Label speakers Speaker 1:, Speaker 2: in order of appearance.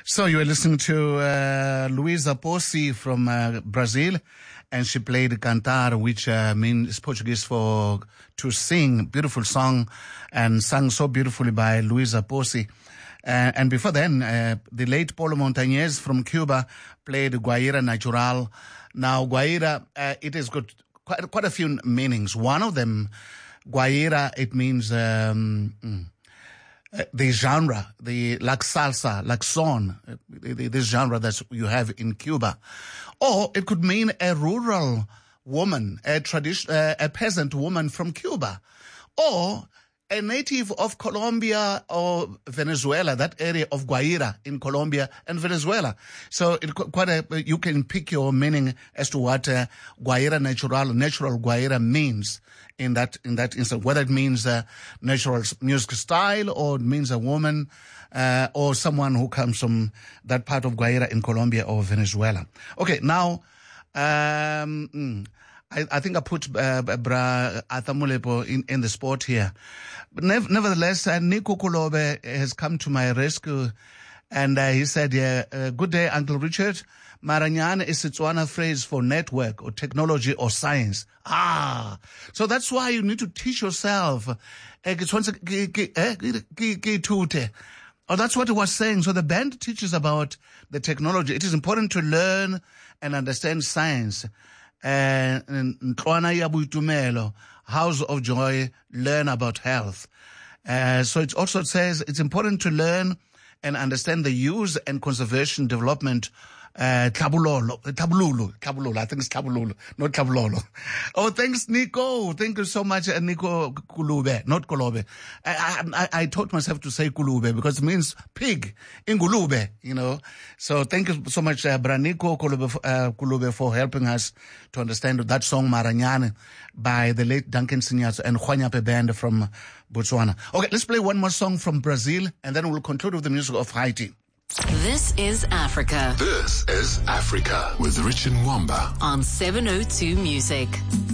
Speaker 1: So you were listening to Luisa Posse from Brazil, and she played cantar, which means Portuguese for to sing. Beautiful song, and sung so beautifully by Luisa Posse. And before then, the late Paulo Montañez from Cuba played Guaira Natural. Now, Guaira, it has got quite a few meanings. One of them, Guaira, it means the genre, like salsa, like son, this genre that you have in Cuba. Or it could mean a rural woman, a peasant woman from Cuba. Or a native of Colombia or Venezuela, that area of Guaira in Colombia and Venezuela. So you can pick your meaning as to what Guaira natural Guaira means in that instance, whether it means natural music style or it means a woman or someone who comes from that part of Guaira in Colombia or Venezuela. Okay, now I think I put Bra Atamulepo in the spot here. But nevertheless, Nico Kulobe has come to my rescue, and he said, good day, Uncle Richard. Maranyana is Setswana phrase for network or technology or science. So that's why you need to teach yourself. Oh, that's what he was saying. So the band teaches about the technology. It is important to learn and understand science. House of Joy, learn about health. So it also says it's important to learn and understand the use and conservation development. Tabulolo. I think it's Tabulolo, not Tabulolo. Oh, thanks, Nico. Thank you so much, Nico Kulube, not Kolobe. I taught myself to say Kulube because it means pig in Gulube, So thank you so much, Braniko Kulube, for helping us to understand that song Maranyane by the late Duncan Sinyatso and Juanyape Band from Botswana. Okay, let's play one more song from Brazil and then we'll conclude with the music of Haiti.
Speaker 2: This is Africa.
Speaker 3: This is Africa with Richard Mwamba
Speaker 2: on 702 Music.